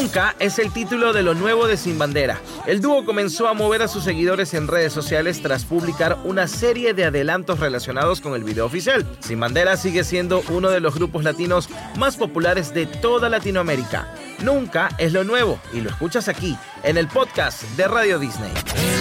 Nunca es el título de lo nuevo de Sin Bandera. El dúo comenzó a mover a sus seguidores en redes sociales tras publicar una serie de adelantos relacionados con el video oficial. Sin Bandera sigue siendo uno de los grupos latinos más populares de toda Latinoamérica. Nunca es lo nuevo y lo escuchas aquí, en el podcast de Radio Disney.